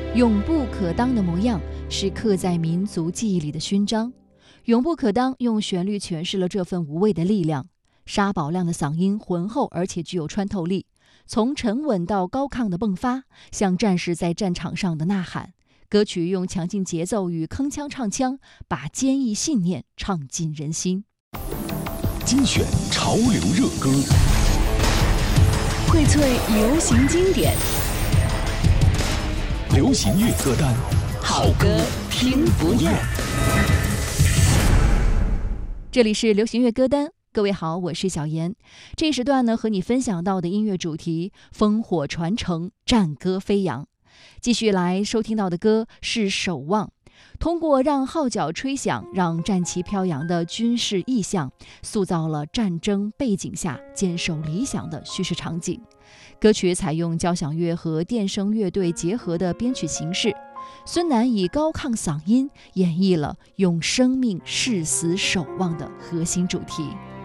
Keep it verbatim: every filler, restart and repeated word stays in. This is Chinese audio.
永不可当的模样是刻在民族记忆里的勋章。永不可当用旋律诠释了这份无畏的力量。沙宝亮的嗓音浑厚而且具有穿透力，从沉稳到高亢的迸发，像战士在战场上的呐喊。歌曲用强劲节奏与铿锵唱腔，把坚毅信念唱进人心。 精选潮流热歌， 荟萃流行经典， 流行乐歌单， 好歌听不厌。 这里是流行乐歌单，各位好，我是小妍。这一时段呢，和你分享到的音乐主题：烽火传承，战歌飞扬。继续来收听到的歌是《守望》，通过让号角吹响，让战旗飘扬的军事意象，塑造了战争背景下坚守理想的叙事场景。歌曲采用交响乐和电声乐队结合的编曲形式，孙楠以高亢嗓音演绎了用生命誓死守望的核心主题。